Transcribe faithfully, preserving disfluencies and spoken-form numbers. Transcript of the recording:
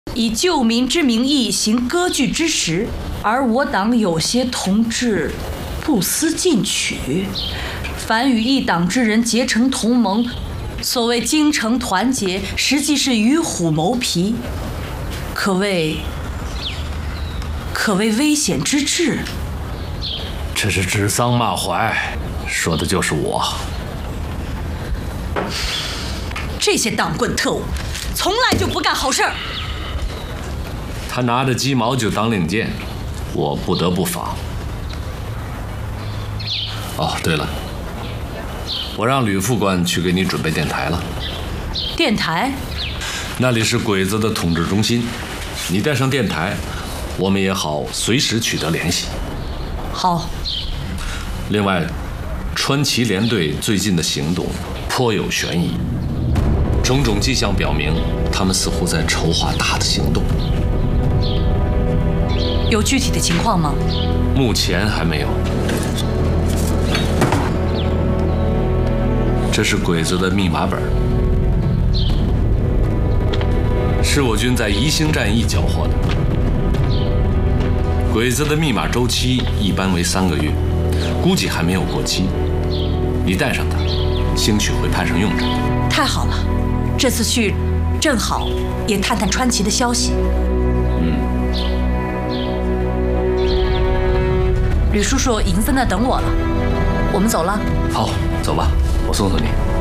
以救民之名义行割据之实，而我党有些同志不思进取，凡与一党之人结成同盟，所谓精诚团结，实际是与虎谋皮，可谓可谓危险之至。 这是指桑骂槐，说的就是我。 这些党棍特务，从来就不干好事儿。 他拿着鸡毛就当令箭，我不得不防。哦，对了，我让吕副官去给你准备电台了。 电台？ 那里是鬼子的统治中心，你带上电台，我们也好随时取得联系。 好。 另外，川崎联队最近的行动颇有悬疑，种种迹象表明，他们似乎在筹划大的行动。 有具体的情况吗？ 目前还没有。这是鬼子的密码本，是我军在宜兴战役缴获的。鬼子的密码周期一般为三个月，估计还没有过期。你带上它，兴许会派上用场。 太好了，这次去正好也探探川崎的消息。 嗯。 吕叔叔已经在那等我了，我们走了。 好，走吧，我送送你。